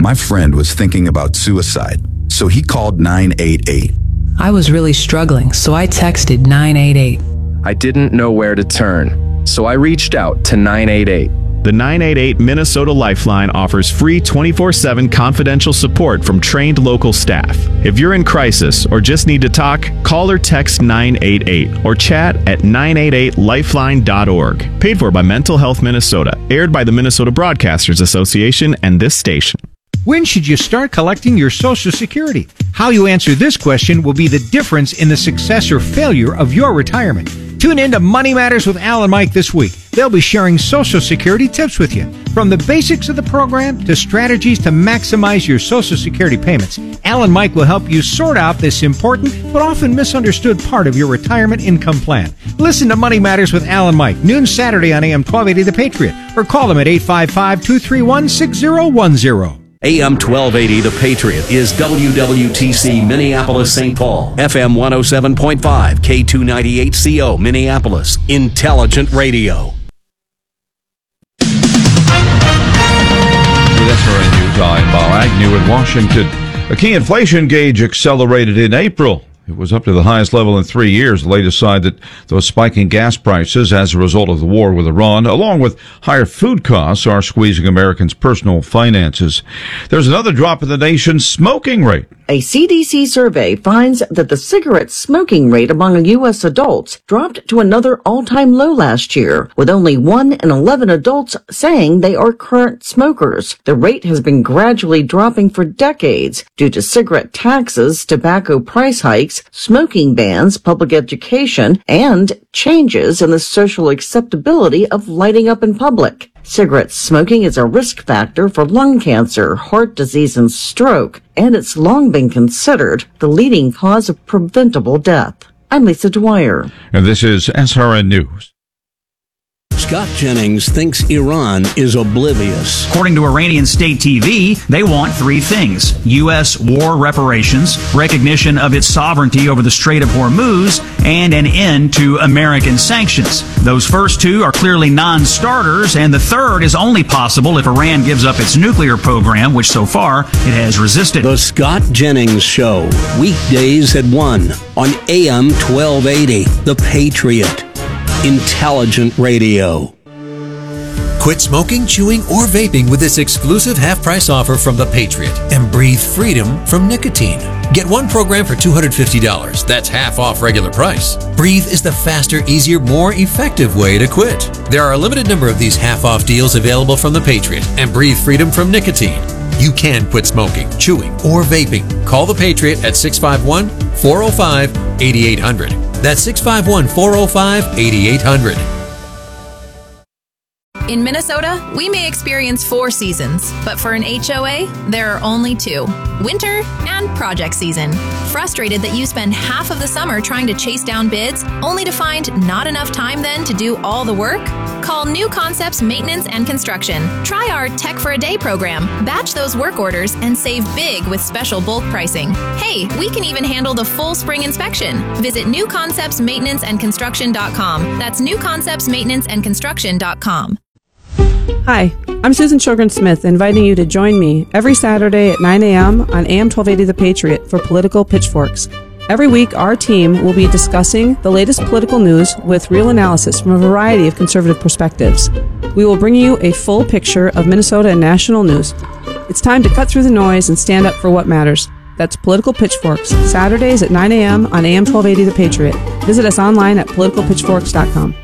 My friend was thinking about suicide, so he called 988. I was really struggling, so I texted 988. I didn't know where to turn, so I reached out to 988. The 988 Minnesota Lifeline offers free 24/7 confidential support from trained local staff. If you're in crisis or just need to talk, call or text 988 or chat at 988lifeline.org. Paid for by Mental Health Minnesota. Aired by the Minnesota Broadcasters Association and this station. When should you start collecting your Social Security? How you answer this question will be the difference in the success or failure of your retirement. Tune in to Money Matters with Al and Mike this week. They'll be sharing Social Security tips with you. From the basics of the program to strategies to maximize your Social Security payments, Al and Mike will help you sort out this important but often misunderstood part of your retirement income plan. Listen to Money Matters with Al and Mike, noon Saturday on AM 1280 The Patriot, or call them at 855-231-6010. AM 1280 The Patriot is WWTC Minneapolis St. Paul, FM 107.5, K298CO Minneapolis, Intelligent Radio. That's our news. I'm Bob Agnew in Washington. A key inflation gauge accelerated in April. It was up to the highest level in 3 years. The latest sign that those spiking gas prices as a result of the war with Iran, along with higher food costs, are squeezing Americans' personal finances. There's another drop in the nation's smoking rate. A CDC survey finds that the cigarette smoking rate among U.S. adults dropped to another all-time low last year, with only 1 in 11 adults saying they are current smokers. The rate has been gradually dropping for decades due to cigarette taxes, tobacco price hikes, smoking bans, public education, and changes in the social acceptability of lighting up in public. Cigarette smoking is a risk factor for lung cancer, heart disease, and stroke, and it's long been considered the leading cause of preventable death. I'm Lisa Dwyer. And this is SRN News. Scott Jennings thinks Iran is oblivious. According to Iranian state TV, they want 3 things: U.S. war reparations, recognition of its sovereignty over the Strait of Hormuz, and an end to American sanctions. Those first 2 are clearly non-starters, and the third is only possible if Iran gives up its nuclear program, which so far it has resisted. The Scott Jennings Show, weekdays at 1 on AM 1280, The Patriot. Intelligent Radio. Quit smoking, chewing, or vaping with this exclusive half-price offer from The Patriot and breathe freedom from nicotine. Get 1 program for $250. That's half off regular price. Breathe is the faster, easier, more effective way to quit. There are a limited number of these half-off deals available from The Patriot and breathe freedom from nicotine. You can quit smoking, chewing, or vaping. Call The Patriot at 651-405-8800. That's 651-405-8800. In Minnesota, we may experience 4 seasons, but for an HOA, there are only 2. Winter and project season. Frustrated that you spend half of the summer trying to chase down bids, only to find not enough time then to do all the work? Call New Concepts Maintenance and Construction. Try our Tech for a Day program. Batch those work orders and save big with special bulk pricing. Hey, we can even handle the full spring inspection. Visit newconceptsmaintenanceandconstruction.com. That's newconceptsmaintenanceandconstruction.com. Hi, I'm Susan Sjogren-Smith, inviting you to join me every Saturday at 9 a.m. on AM 1280 The Patriot for Political Pitchforks. Every week, our team will be discussing the latest political news with real analysis from a variety of conservative perspectives. We will bring you a full picture of Minnesota and national news. It's time to cut through the noise and stand up for what matters. That's Political Pitchforks, Saturdays at 9 a.m. on AM 1280 The Patriot. Visit us online at politicalpitchforks.com.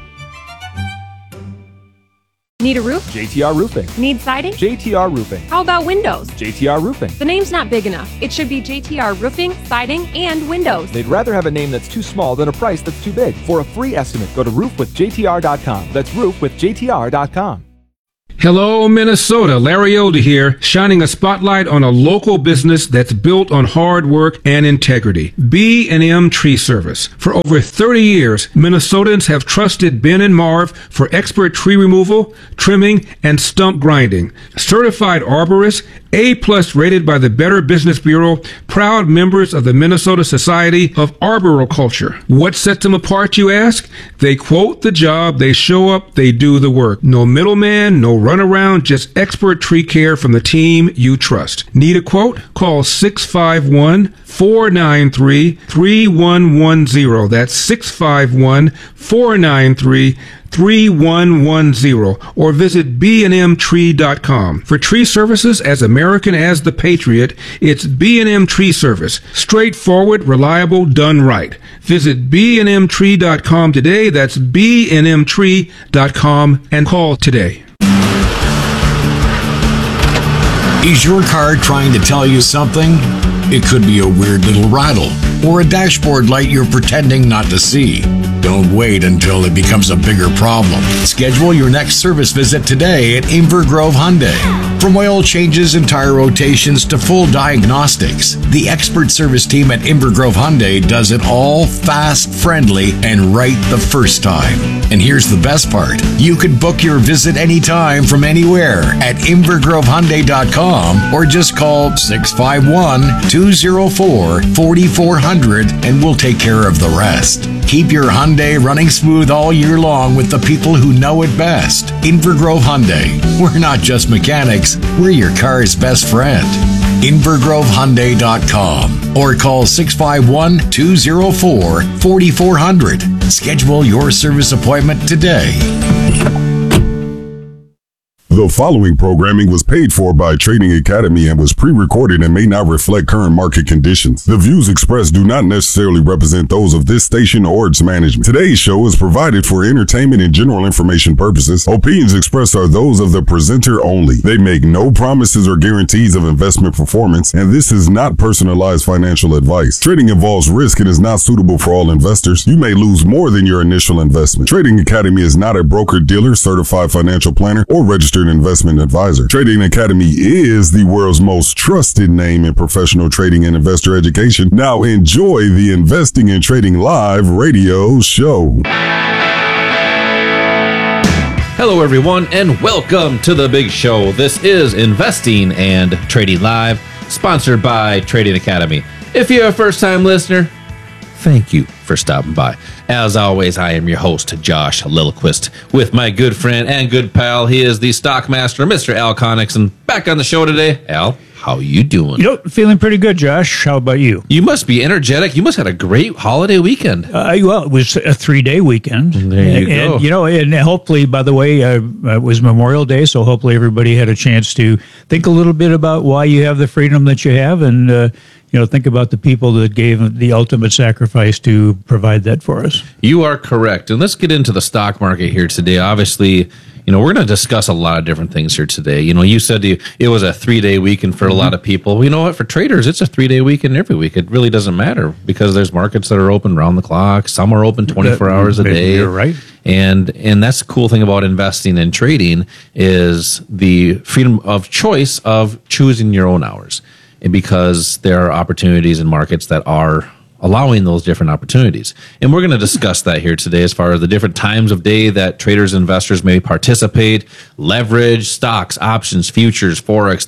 Need a roof? JTR Roofing. Need siding? JTR Roofing. How about windows? JTR Roofing. The name's not big enough. It should be JTR Roofing, Siding, and Windows. They'd rather have a name that's too small than a price that's too big. For a free estimate, go to roofwithjtr.com. That's roofwithjtr.com. Hello, Minnesota. Larry Elder here, shining a spotlight on a local business that's built on hard work and integrity. B&M Tree Service. For over 30 years, Minnesotans have trusted Ben and Marv for expert tree removal, trimming, and stump grinding. Certified arborists, A+ rated by the Better Business Bureau, proud members of the Minnesota Society of Arboriculture. What sets them apart, you ask? They quote the job, they show up, they do the work. No middleman, no run around, just expert tree care from the team you trust. Need a quote? Call 651-493-3110. That's 651-493-3110, or visit bnmtree.com. For tree services as American as the Patriot, it's B&M Tree Service. Straightforward, reliable, done right. Visit bnmtree.com today. That's bnmtree.com, and call today. Is your car trying to tell you something? It could be a weird little rattle or a dashboard light you're pretending not to see. Don't wait until it becomes a bigger problem. Schedule your next service visit today at Inver Grove Hyundai. From oil changes and tire rotations to full diagnostics, the expert service team at Inver Grove Hyundai does it all fast, friendly, and right the first time. And here's the best part. You could book your visit anytime from anywhere at invergrovehyundai.com or just call 651-204-4400 and we'll take care of the rest. Keep your Hyundai running smooth all year long with the people who know it best. Inver Grove Hyundai. We're not just mechanics, we're your car's best friend. invergrovehyundai.com or call 651-204-4400. Schedule your service appointment today. The following programming was paid for by Trading Academy and was pre-recorded and may not reflect current market conditions. The views expressed do not necessarily represent those of this station or its management. Today's show is provided for entertainment and general information purposes. Opinions expressed are those of the presenter only. They make no promises or guarantees of investment performance, and this is not personalized financial advice. Trading involves risk and is not suitable for all investors. You may lose more than your initial investment. Trading Academy is not a broker-dealer, certified financial planner, or registered investment advisor. Trading Academy is the world's most trusted name in professional trading and investor education. Now enjoy the Investing and Trading Live radio show. Hello everyone and welcome to the big show. This is Investing and Trading Live, sponsored by Trading Academy. If you're a first-time listener, thank you for stopping by. As always, I am your host, Josh Lillquist, with my good friend and good pal. He is the Stockmaster, Mr. Al Connickson, back on the show today. Al, how you doing? Feeling pretty good, Josh. How about you? You must be energetic. You must have had a great holiday weekend. Well, it was a 3-day weekend. There you go. And hopefully, by the way, it was Memorial Day, so hopefully everybody had a chance to think a little bit about why you have the freedom that you have, and think about the people that gave the ultimate sacrifice to provide that for us. You are correct. And let's get into the stock market here today. Obviously, we're going to discuss a lot of different things here today. You said it was a 3-day weekend for a lot of people. Well, you know what? For traders, it's a 3-day weekend every week. It really doesn't matter because there's markets that are open round the clock. Some are open 24 hours a day. You're right. And that's the cool thing about investing and trading is the freedom of choice of choosing your own hours. And because there are opportunities in markets that are allowing those different opportunities. And we're going to discuss that here today as far as the different times of day that traders and investors may participate, leverage, stocks, options, futures, forex,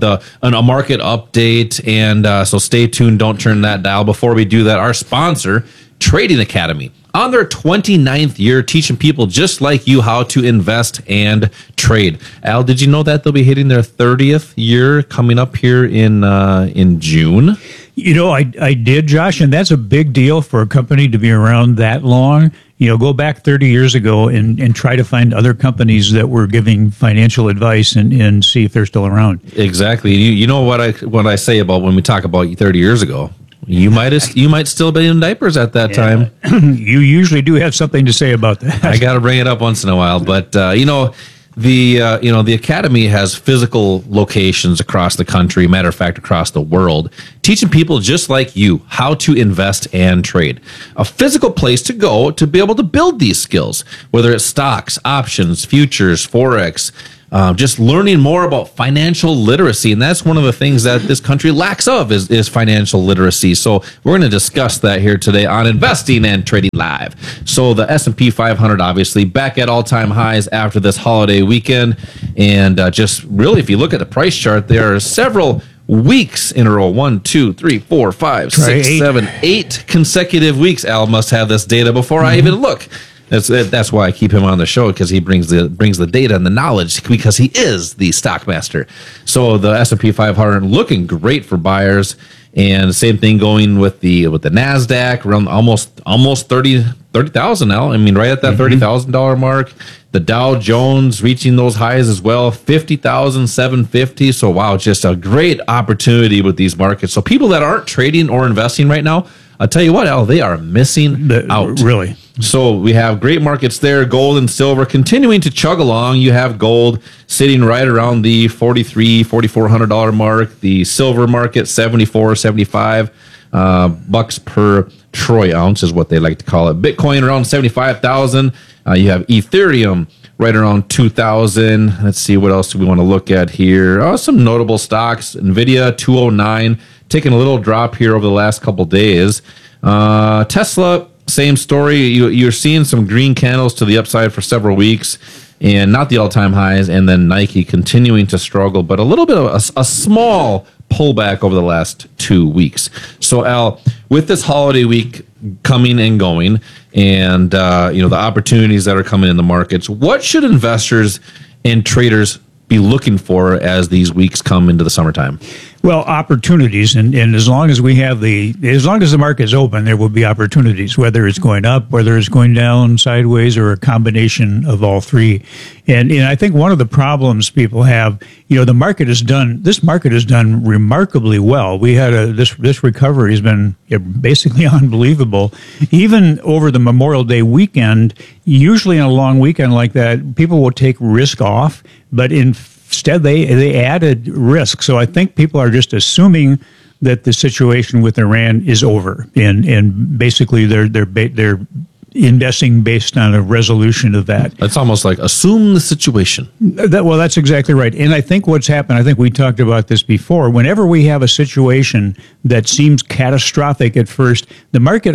a market update. And so stay tuned. Don't turn that dial. Before we do that, our sponsor, Trading Academy, on their 29th year, teaching people just like you how to invest and trade. Al, did you know that they'll be hitting their 30th year coming up here in June? I did, Josh, and that's a big deal for a company to be around that long. Go back 30 years ago and try to find other companies that were giving financial advice and see if they're still around. Exactly. You know what I say about when we talk about 30 years ago? You might still be in diapers at that time. You usually do have something to say about that. I got to bring it up once in a while, but the Academy has physical locations across the country, matter of fact, across the world, teaching people just like you how to invest and trade. A physical place to go to be able to build these skills, whether it's stocks, options, futures, forex, just learning more about financial literacy. And that's one of the things that this country lacks of is financial literacy. So we're going to discuss that here today on Investing and Trading Live. So the S&P 500, obviously, back at all-time highs after this holiday weekend. And just really, if you look at the price chart, there are several weeks in a row. 1, 2, 3, 4, 5, 6, 7, 8 consecutive weeks. Al must have this data before I even look. That's why I keep him on the show, because he brings the data and the knowledge, because he is the stock master. So the S&P 500 looking great for buyers, and the same thing going with the NASDAQ around almost 30,000 now. I mean, right at that $30,000 mark. The Dow Jones reaching those highs as well, 50,750. So wow, just a great opportunity with these markets. So people that aren't trading or investing right now, I'll tell you what, Al, they are missing out. Really. So we have great markets there. Gold and silver continuing to chug along. You have gold sitting right around the $4,400 mark. The silver market, 74, 75 bucks per troy ounce is what they like to call it. Bitcoin around 75,000. You have Ethereum right around 2,000. Let's see, what else do we want to look at here? Some notable stocks. NVIDIA, 209. Taking a little drop here over the last couple days. Tesla, same story. You're seeing some green candles to the upside for several weeks, and not the all-time highs. And then Nike continuing to struggle, but a little bit of a small pullback over the last 2 weeks. So, Al, with this holiday week coming and going, and the opportunities that are coming in the markets, what should investors and traders be looking for as these weeks come into the summertime? Well, opportunities, and as long as as long as the market is open, there will be opportunities, whether it's going up, whether it's going down, sideways, or a combination of all three. And I think one of the problems people have, this market has done remarkably well. We had this recovery has been basically unbelievable. Even over the Memorial Day weekend, usually in a long weekend like that, people will take risk off, but instead they added risk. So I think people are just assuming that the situation with Iran is over, and basically they're investing based on a resolution of that. It's almost like assume the situation. That's exactly right. And I think what's happened, I think we talked about this before, whenever we have a situation that seems catastrophic at first, the market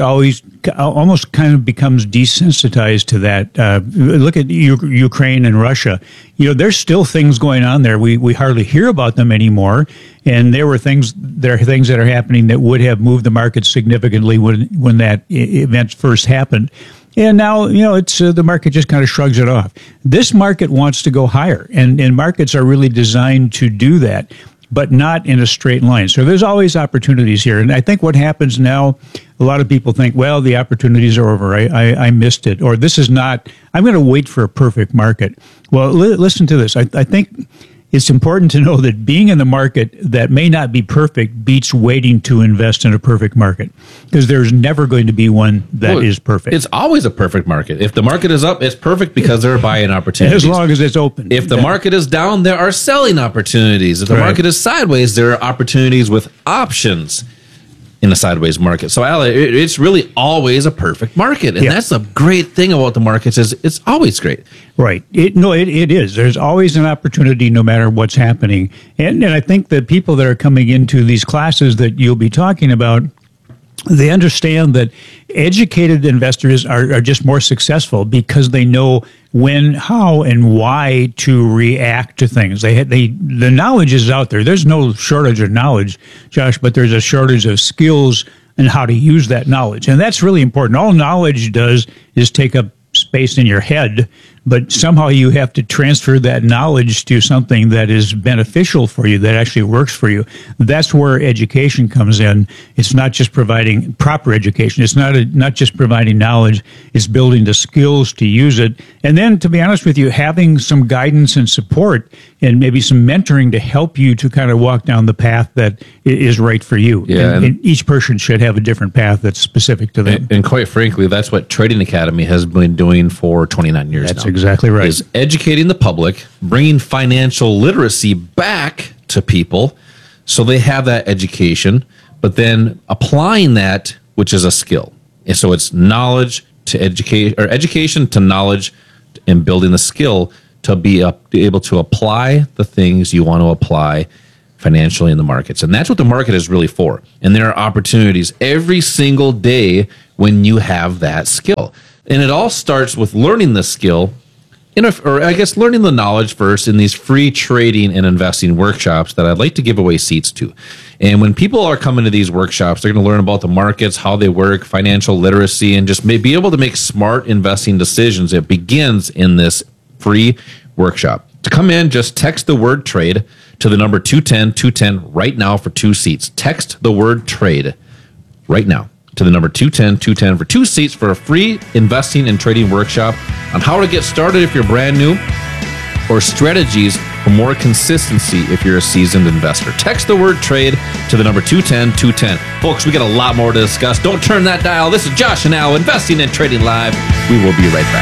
almost kind of becomes desensitized to that. Look at Ukraine and Russia. There's still things going on there. We hardly hear about them anymore. And there are things that are happening that would have moved the market significantly when that event first happened. And now, it's the market just kind of shrugs it off. This market wants to go higher, and markets are really designed to do that, but not in a straight line. So there's always opportunities here. And I think what happens now, a lot of people think, well, the opportunities are over. I missed it. Or this is not, I'm going to wait for a perfect market. Well, listen to this. I think it's important to know that being in the market that may not be perfect beats waiting to invest in a perfect market, because there's never going to be one that is perfect. It's always a perfect market. If the market is up, it's perfect because there are buying opportunities. As long as it's open. If the market is down, there are selling opportunities. If the market is sideways, there are opportunities with options in a sideways market. So, Al, it's really always a perfect market. And that's the great thing about the markets, is it's always great. Right. It is. There's always an opportunity no matter what's happening. And I think that people that are coming into these classes that you'll be talking about, they understand that educated investors are just more successful because they know when, how, and why to react to things. The knowledge is out there. There's no shortage of knowledge, Josh, but there's a shortage of skills and how to use that knowledge. And that's really important. All knowledge does is take up space in your head, but somehow you have to transfer that knowledge to something that is beneficial for you, that actually works for you. That's where education comes in. It's not just providing proper education. It's not just providing knowledge. It's building the skills to use it. And then, to be honest with you, having some guidance and support and maybe some mentoring to help you to kind of walk down the path that is right for you. Yeah, and each person should have a different path that's specific to them. And quite frankly, that's what Trading Academy has been doing for 29 years now. That's exactly right. Is educating the public, bringing financial literacy back to people so they have that education, but then applying that, which is a skill. And so it's knowledge to educate, or education to knowledge, and building the skill to be able to apply the things you want to apply financially in the markets. And that's what the market is really for. And there are opportunities every single day when you have that skill. And it all starts with learning the skill learning the knowledge first in these free trading and investing workshops that I'd like to give away seats to. And when people are coming to these workshops, they're going to learn about the markets, how they work, financial literacy, and just be able to make smart investing decisions. It begins in this free workshop. To come in, just text the word trade to the number 210-210 right now for 2 seats. Text the word trade right now to the number 210-210 for 2 seats for a free investing and trading workshop on how to get started if you're brand new, or strategies for more consistency if you're a seasoned investor. Text the word trade to the number 210-210. Folks, we got a lot more to discuss. Don't turn that dial. This is Josh and Al, Investing and Trading Live. We will be right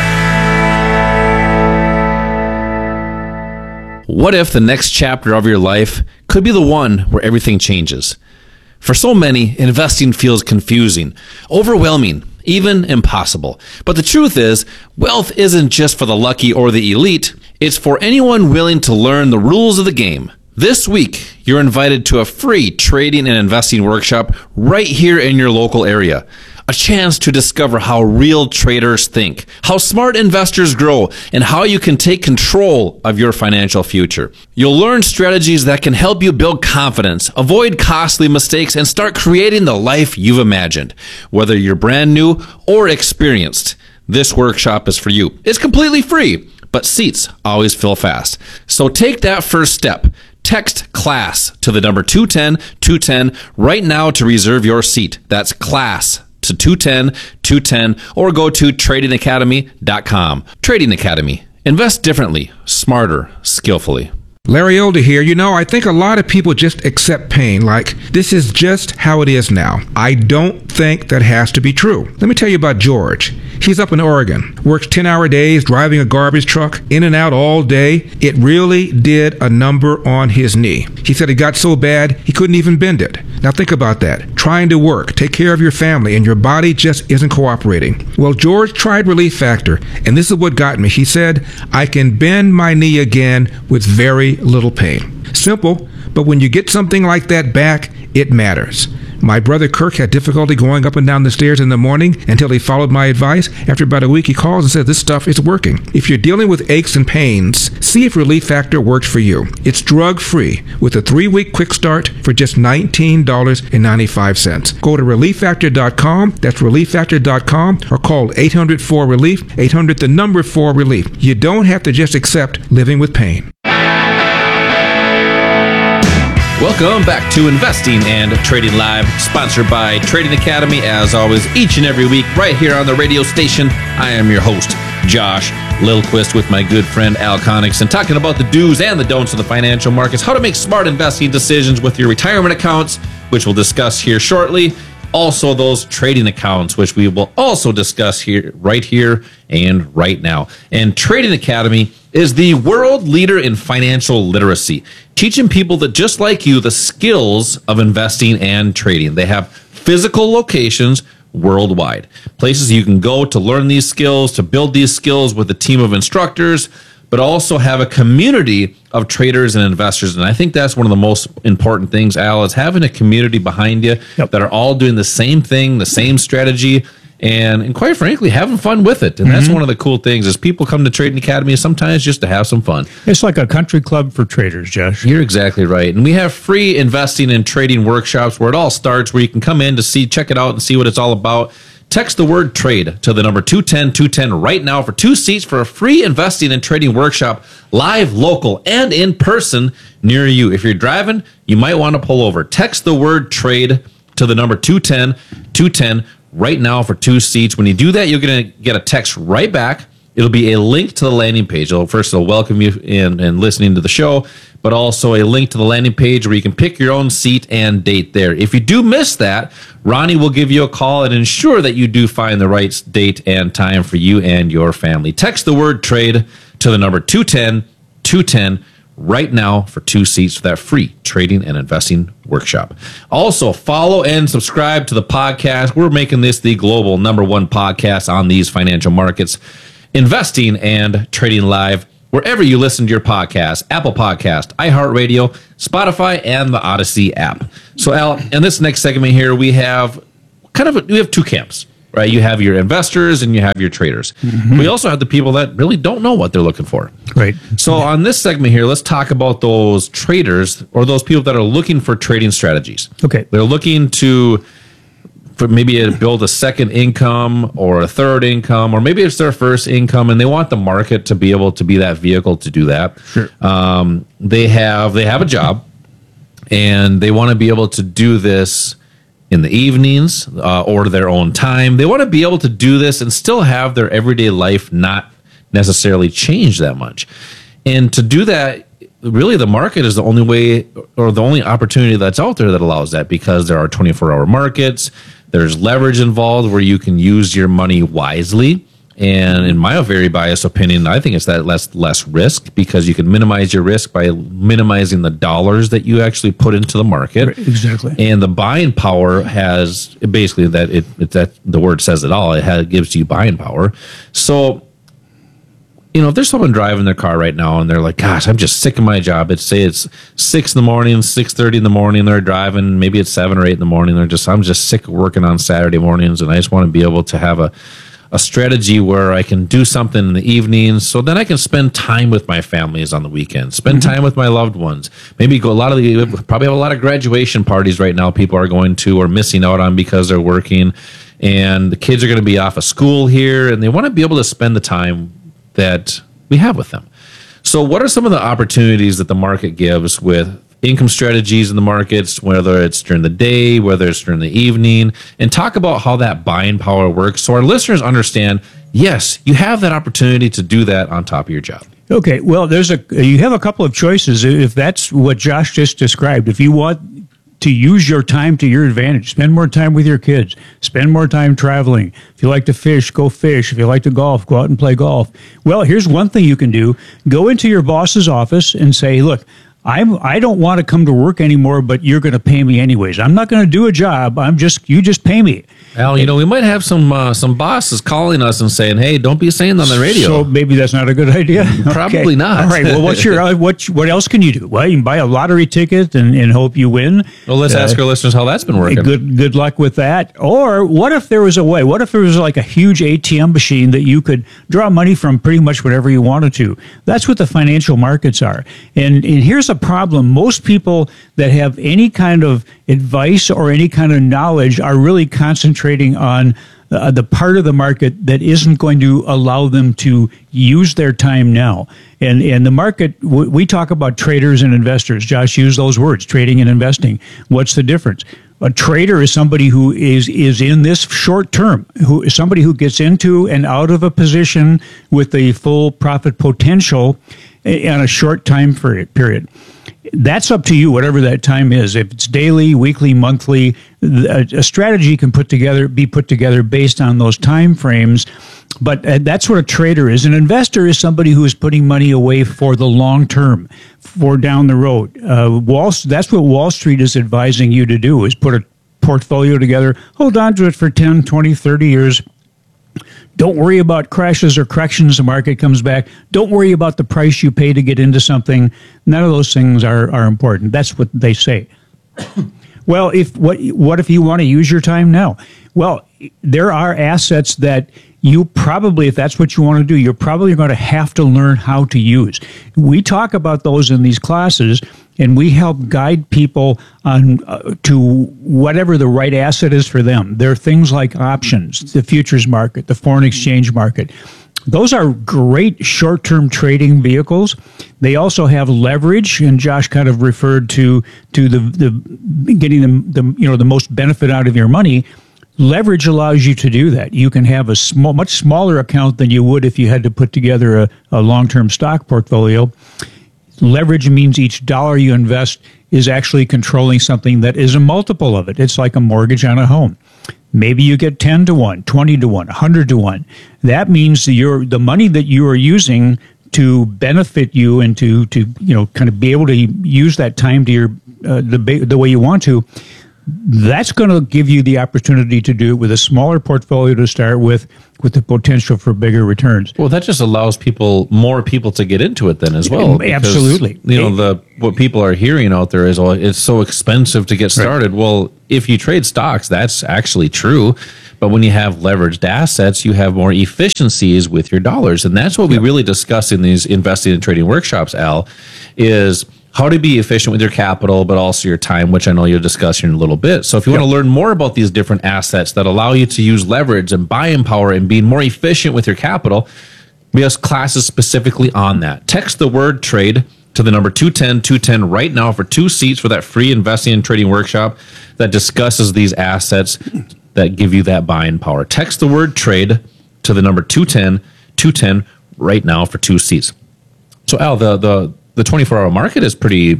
back. What if the next chapter of your life could be the one where everything changes? For so many, investing feels confusing, overwhelming, even impossible. But the truth is, wealth isn't just for the lucky or the elite. It's for anyone willing to learn the rules of the game. This week, you're invited to a free trading and investing workshop right here in your local area. A chance to discover how real traders think, how smart investors grow, and how you can take control of your financial future. You'll learn strategies that can help you build confidence, avoid costly mistakes, and start creating the life you've imagined. Whether you're brand new or experienced, this workshop is for you. It's completely free, but seats always fill fast. So take that first step. Text CLASS to the number 210-210 right now to reserve your seat. That's CLASS to 210-210, or go to tradingacademy.com. Trading Academy. Invest differently, smarter, skillfully. Larry Older here. I think a lot of people just accept pain like this is just how it is now. I don't think that has to be true. Let me tell you about George. He's up in Oregon, works 10-hour days, driving a garbage truck, in and out all day. It really did a number on his knee. He said it got so bad he couldn't even bend it. Now think about that. Trying to work, take care of your family, and your body just isn't cooperating. Well, George tried Relief Factor, and this is what got me. He said, I can bend my knee again with very little pain. Simple, but when you get something like that back, it matters. My brother Kirk had difficulty going up and down the stairs in the morning until he followed my advice. After about a week, he calls and says, this stuff is working. If you're dealing with aches and pains, see if Relief Factor works for you. It's drug-free with a 3-week quick start for just $19.95. Go to ReliefFactor.com. That's ReliefFactor.com, or call 800-4-RELIEF, 800-4-RELIEF. You don't have to just accept living with pain. Welcome back to Investing and Trading Live, sponsored by Trading Academy, as always, each and every week, right here on the radio station. I am your host, Josh Lilquist, with my good friend Al Connickson, talking about the do's and the don'ts of the financial markets, how to make smart investing decisions with your retirement accounts, which we'll discuss here shortly. Also, those trading accounts, which we will also discuss here and right now. And Trading Academy is the world leader in financial literacy, teaching people that just like you, the skills of investing and trading. They have physical locations worldwide, places you can go to learn these skills, to build these skills with a team of instructors, but also have a community of traders and investors. And I think that's one of the most important things, Al, is having a community behind you that are all doing the same thing, the same strategy, and quite frankly, having fun with it. And that's one of the cool things is people come to Trading Academy sometimes just to have some fun. It's like a country club for traders, Josh. You're exactly right. And we have free investing and trading workshops where it all starts, where you can come in to check it out and see what it's all about. Text the word trade to the number 210-210 right now for 2 seats for a free investing and trading workshop, live, local, and in person near you. If you're driving, you might want to pull over. Text the word trade to the number 210-210 right now for 2 seats. When you do that, you're going to get a text right back. It'll be a link to the landing page. It'll welcome you in and listening to the show, but also a link to the landing page where you can pick your own seat and date there. If you do miss that, Ronnie will give you a call and ensure that you do find the right date and time for you and your family. Text the word trade to the number 210-210 right now for 2 seats for that free trading and investing workshop. Also, follow and subscribe to the podcast. We're making this the global #1 podcast on these financial markets, Investing and Trading Live, wherever you listen to your podcast: Apple Podcast, iHeartRadio, Spotify, and the Odyssey app. So, Al, in this next segment here, we have 2 camps. right? You have your investors and you have your traders. We also have the people that really don't know what they're looking for. Right. So on this segment here, let's talk about those traders or those people that are looking for trading strategies. Okay. They're looking for maybe build a second income or a third income, or maybe it's their first income and they want the market to be able to be that vehicle to do that. Sure. They have a job and they want to be able to do this in the evenings or their own time. They want to be able to do this and still have their everyday life not necessarily change that much. And to do that, really the market is the only way or the only opportunity that's out there that allows that, because there are 24-hour markets. There's leverage involved where you can use your money wisely. And in my very biased opinion, I think it's that less risk, because you can minimize your risk by minimizing the dollars that you actually put into the market. Right, exactly. And the buying power has basically that the word says it all. It gives you buying power. So, if there's someone driving their car right now and they're like, gosh, I'm just sick of my job. It's 6 in the morning, 6:30 in the morning. They're driving. Maybe it's 7 or 8 in the morning. I'm just sick of working on Saturday mornings. And I just want to be able to have a strategy where I can do something in the evenings, so then I can spend time with my families on the weekends, spend time with my loved ones. Maybe probably have a lot of graduation parties right now people are going to or missing out on because they're working, and the kids are going to be off of school here, and they want to be able to spend the time that we have with them. So what are some of the opportunities that the market gives with income strategies in the markets, whether it's during the day, whether it's during the evening, and talk about how that buying power works so our listeners understand, yes, you have that opportunity to do that on top of your job. Okay, well, you have a couple of choices if that's what Josh just described. If you want to use your time to your advantage, spend more time with your kids, spend more time traveling. If you like to fish, go fish. If you like to golf, go out and play golf. Well, here's one thing you can do. Go into your boss's office and say, look, I don't want to come to work anymore, but you're going to pay me anyways. I'm not going to do a job. You just pay me. Al, we might have some bosses calling us and saying, "Hey, don't be saying that on the radio." So maybe that's not a good idea. Probably not. All right. Well, what else can you do? Well, you can buy a lottery ticket and hope you win. Well, let's ask our listeners how that's been working. Good luck with that. Or what if there was a way? What if there was like a huge ATM machine that you could draw money from pretty much whatever you wanted to? That's what the financial markets are. And here's a problem. Most people that have any kind of advice or any kind of knowledge are really concentrating on the part of the market that isn't going to allow them to use their time now. And the market, we talk about traders and investors. Josh used those words, trading and investing. What's the difference? A trader is somebody who is in this short term, who is somebody who gets into and out of a position with the full profit potential on a short time period. That's up to you, whatever that time is. If it's daily, weekly, monthly, a strategy can be put together based on those time frames. But that's what a trader is. An investor is somebody who is putting money away for the long term, for down the road. That's what Wall Street is advising you to do, is put a portfolio together, hold on to it for 10, 20, 30 years. Don't worry about crashes or corrections. The market comes back. Don't worry about the price you pay to get into something. None of those things are important. That's what they say. Well, what if you want to use your time now? Well, there are assets that you probably, if that's what you want to do, you're probably going to have to learn how to use. We talk about those in these classes, and we help guide people on to whatever the right asset is for them. There are things like options, the futures market, the foreign exchange market. Those are great short-term trading vehicles. They also have leverage, and Josh kind of referred to the getting the most benefit out of your money. Leverage allows you to do that. You can have a much smaller account than you would if you had to put together a long-term stock portfolio. Leverage means each dollar you invest is actually controlling something that is a multiple of it. It's like a mortgage on a home. Maybe you get 10 to 1, 20 to 1, 100 to 1. That means the money that you are using to benefit you and to kind of be able to use that time to your the way you want to. That's going to give you the opportunity to do it with a smaller portfolio to start with the potential for bigger returns. Well, that just allows more people to get into it then as well. Because, absolutely. What people are hearing out there is, oh, it's so expensive to get started. Right. Well, if you trade stocks, that's actually true. But when you have leveraged assets, you have more efficiencies with your dollars. And that's what we really discuss in these investing and trading workshops, Al, is how to be efficient with your capital, but also your time, which I know you'll discuss here in a little bit. So if you want to learn more about these different assets that allow you to use leverage and buying power and being more efficient with your capital, we have classes specifically on that. Text the word trade to the number 210-210 right now for 2 seats for that free investing and trading workshop that discusses these assets that give you that buying power. Text the word trade to the number 210-210 right now for 2 seats. So Al, the 24-hour market is pretty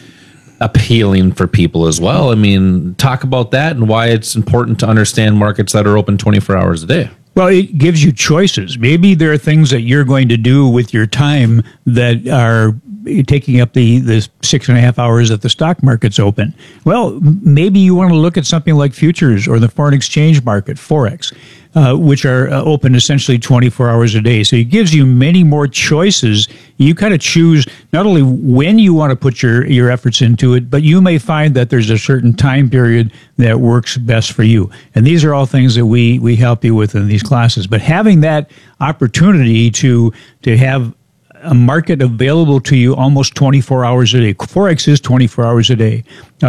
appealing for people as well. I mean, talk about that and why it's important to understand markets that are open 24 hours a day. Well, it gives you choices. Maybe there are things that you're going to do with your time that are taking up the 6.5 hours that the stock market's open. Well, maybe you want to look at something like futures or the foreign exchange market, Forex, which are open essentially 24 hours a day. So it gives you many more choices. You kind of choose not only when you want to put your efforts into it, but you may find that there's a certain time period that works best for you. And these are all things that we help you with in these classes. But having that opportunity to have a market available to you almost 24 hours a day. Forex is 24 hours a day.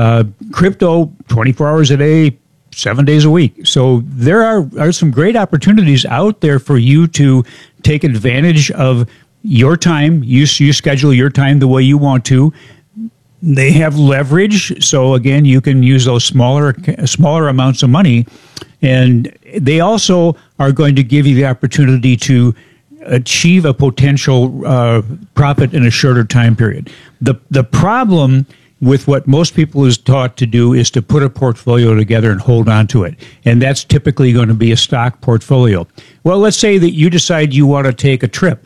Crypto, 24 hours a day, 7 days a week. So there are some great opportunities out there for you to take advantage of your time. You schedule your time the way you want to. They have leverage. So again, you can use those smaller amounts of money. And they also are going to give you the opportunity to achieve a potential profit in a shorter time period. The problem with what most people is taught to do is to put a portfolio together and hold on to it. And that's typically going to be a stock portfolio. Well, let's say that you decide you want to take a trip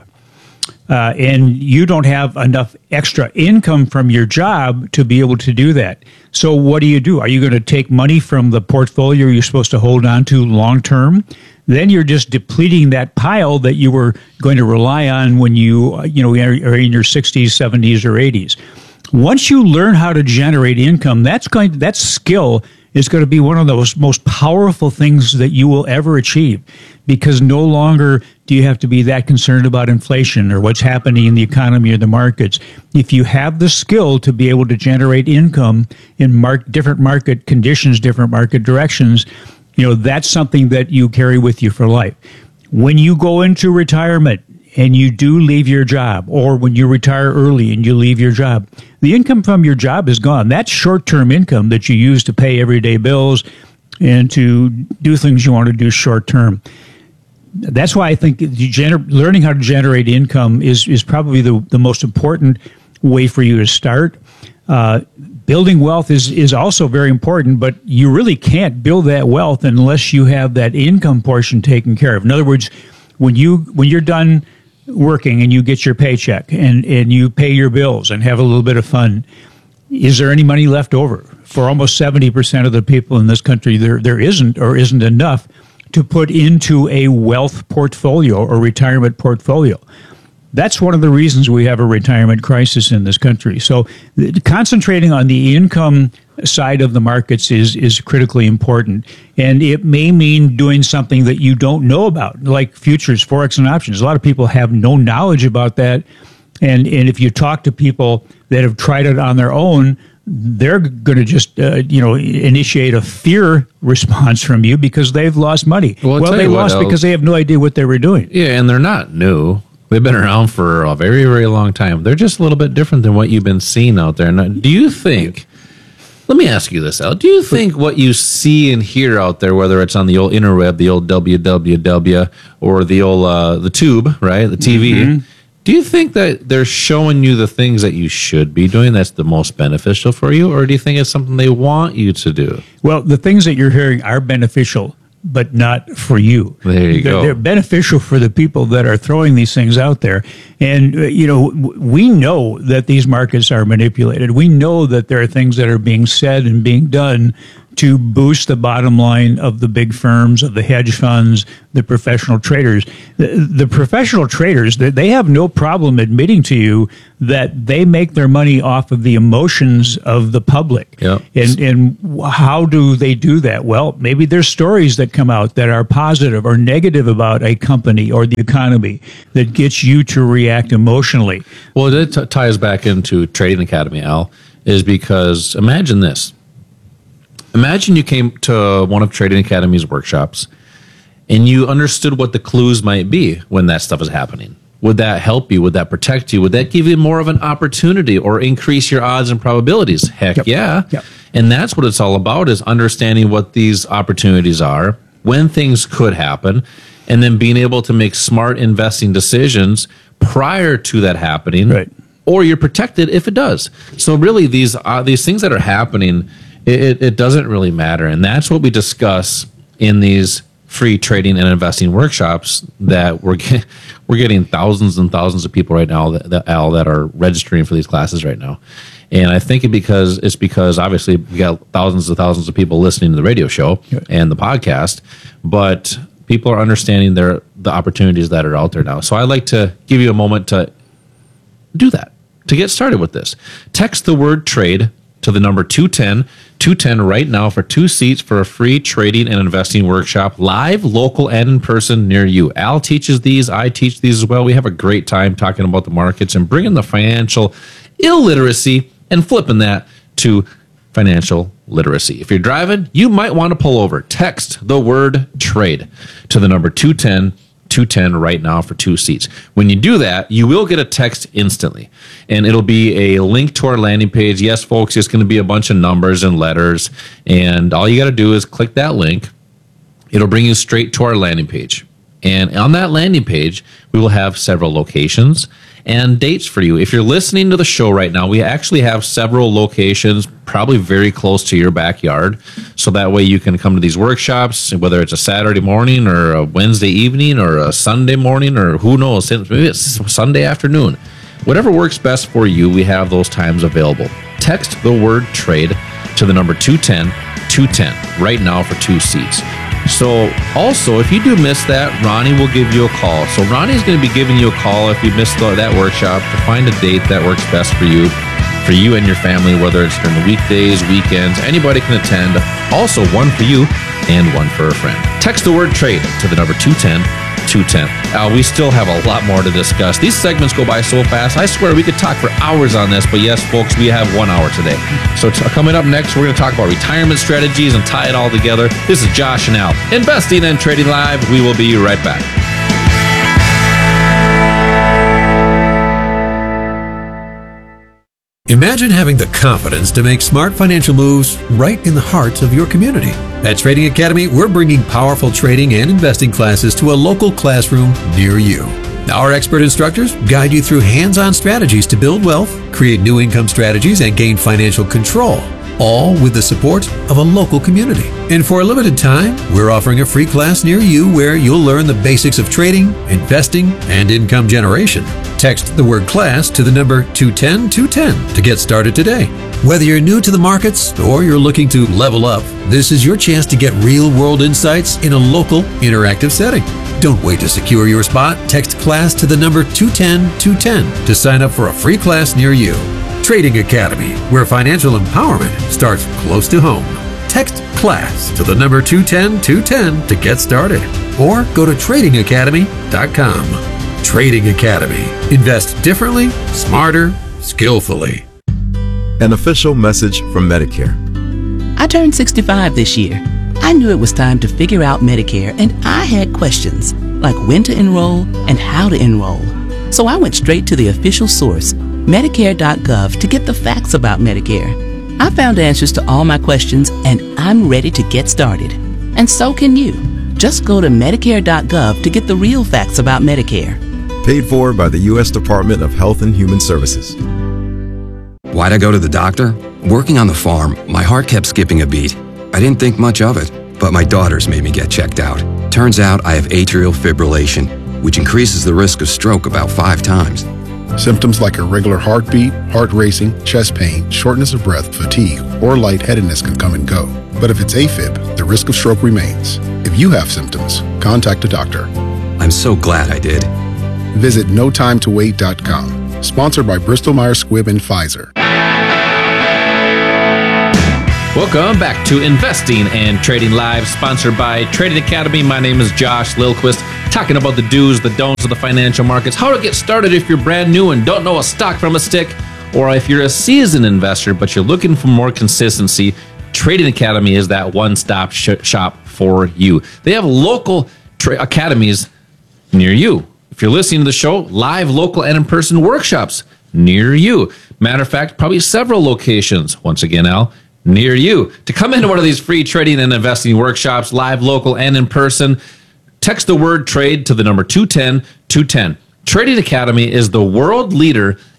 and you don't have enough extra income from your job to be able to do that. So what do? Are you going to take money from the portfolio you're supposed to hold on to long term? Then you're just depleting that pile that you were going to rely on when you are in your 60s, 70s, or 80s. Once you learn how to generate income, that skill is going to be one of those most powerful things that you will ever achieve, because no longer do you have to be that concerned about inflation or what's happening in the economy or the markets. If you have the skill to be able to generate income in different market conditions, different market directions, that's something that you carry with you for life. When you go into retirement and you do leave your job, or when you retire early and you leave your job, the income from your job is gone. That's short-term income that you use to pay everyday bills and to do things you want to do short-term. That's why I think learning how to generate income is probably the most important way for you to start. Building wealth is also very important, but you really can't build that wealth unless you have that income portion taken care of. In other words, when you're done working and you get your paycheck and you pay your bills and have a little bit of fun, is there any money left over? For almost 70% of the people in this country, there isn't enough to put into a wealth portfolio or retirement portfolio. That's one of the reasons we have a retirement crisis in this country. So concentrating on the income side of the markets is critically important. And it may mean doing something that you don't know about, like futures, Forex, and options. A lot of people have no knowledge about that. And if you talk to people that have tried it on their own, they're going to just initiate a fear response from you because they've lost money. Well, they lost because they have no idea what they were doing. Yeah, and they're not new. They've been around for a very, very long time. They're just a little bit different than what you've been seeing out there. Now, do you think, let me ask you this, Al, do you think what you see and hear out there, whether it's on the old interweb, the old www, or the old, the tube, right, the TV, do you think that they're showing you the things that you should be doing that's the most beneficial for you, or do you think it's something they want you to do? Well, the things that you're hearing are beneficial, but not for you. There you go. They're beneficial for the people that are throwing these things out there. And, we know that these markets are manipulated. We know that there are things that are being said and being done to boost the bottom line of the big firms, of the hedge funds, the professional traders. The professional traders, they have no problem admitting to you that they make their money off of the emotions of the public. Yep. And how do they do that? Well, maybe there's stories that come out that are positive or negative about a company or the economy that gets you to react emotionally. Well, it ties back into Trading Academy, Al, is because imagine this. Imagine you came to one of Trading Academy's workshops and you understood what the clues might be when that stuff is happening. Would that help you? Would that protect you? Would that give you more of an opportunity or increase your odds and probabilities? Heck yeah. Yep. And that's what it's all about, is understanding what these opportunities are, when things could happen, and then being able to make smart investing decisions prior to that happening. Right. Or you're protected if it does. So really these things that are happening, it doesn't really matter. And that's what we discuss in these free trading and investing workshops that we're getting thousands and thousands of people right now that are registering for these classes right now. And I think it's because obviously we got thousands of people listening to the radio show and the podcast, but people are understanding the opportunities that are out there now. So I'd like to give you a moment to do that, to get started with this. Text the word trade to the number 210 right now for 2 seats for a free trading and investing workshop, live, local, and in person near you. Al teaches these. I teach these as well. We have a great time talking about the markets and bringing the financial illiteracy and flipping that to financial literacy. If you're driving, you might want to pull over. Text the word trade to the number 210 right now for 2 seats. When you do that, you will get a text instantly, and it'll be a link to our landing page. Yes, folks, it's going to be a bunch of numbers and letters, and all you got to do is click that link. It'll bring you straight to our landing page. And on that landing page, we will have several locations and dates for you. If you're listening to the show right now, we actually have several locations, probably very close to your backyard. So that way you can come to these workshops, whether it's a Saturday morning or a Wednesday evening or a Sunday morning, or who knows, maybe it's Sunday afternoon. Whatever works best for you, we have those times available. Text the word trade to the number 210 right now for 2 seats. So also, if you do miss that, Ronnie will give you a call. So Ronnie's going to be giving you a call if you missed that workshop, to find a date that works best for you and your family, whether it's during the weekdays, weekends. Anybody can attend. Also, one for you and one for a friend. Text the word trade to the number 210. We still have a lot more to discuss. These segments go by so fast. I swear we could talk for hours on this, but yes, folks, we have 1 hour today. So coming up next, we're going to talk about retirement strategies and tie it all together. This is Josh and Al, Investing and Trading Live. We will be right back. Imagine having the confidence to make smart financial moves right in the heart of your community. At Trading Academy, we're bringing powerful trading and investing classes to a local classroom near you. Our expert instructors guide you through hands-on strategies to build wealth, create new income strategies, and gain financial control, all with the support of a local community. And for a limited time, we're offering a free class near you where you'll learn the basics of trading, investing, and income generation. Text the word class to the number 210 to get started today. Whether you're new to the markets or you're looking to level up, this is your chance to get real-world insights in a local, interactive setting. Don't wait to secure your spot. Text class to the number 210 to sign up for a free class near you. Trading Academy, where financial empowerment starts close to home. Text class to the number 210 to get started, or go to tradingacademy.com. Trading Academy. Invest differently, smarter, skillfully. An official message from Medicare. I turned 65 this year. I knew it was time to figure out Medicare, and I had questions like when to enroll and how to enroll. So I went straight to the official source, Medicare.gov, to get the facts about Medicare. I found answers to all my questions, and I'm ready to get started. And so can you. Just go to Medicare.gov to get the real facts about Medicare. Paid for by the U.S. Department of Health and Human Services. Why'd I go to the doctor? Working on the farm, my heart kept skipping a beat. I didn't think much of it, but my daughters made me get checked out. Turns out I have atrial fibrillation, which increases the risk of stroke about 5 times. Symptoms like irregular heartbeat, heart racing, chest pain, shortness of breath, fatigue, or lightheadedness can come and go. But if it's AFib, the risk of stroke remains. If you have symptoms, contact a doctor. I'm so glad I did. Visit notimetowait.com. Sponsored by Bristol-Myers Squibb and Pfizer. Welcome back to Investing and Trading Live, sponsored by Trading Academy. My name is Josh Lilquist, talking about the do's, the don'ts of the financial markets, how to get started if you're brand new and don't know a stock from a stick, or if you're a seasoned investor but you're looking for more consistency. Trading Academy is that one-stop shop for you. They have local academies near you. If you're listening to the show, live, local, and in-person workshops near you. Matter of fact, probably several locations. Once again, Al, near you. To come into one of these free trading and investing workshops, live, local, and in person, text the word trade to the number 210-210. Trading Academy is the world leader